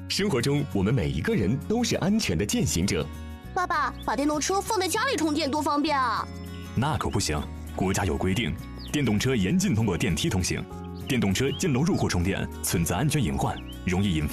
生活中，我们每一个人都是安全的践行者。 爸爸，把电动车放在家里充电多方便啊！ 那可不行，国家有规定，电动车严禁通过电梯通行。电动车进楼入户充电存在安全隐患，容易引发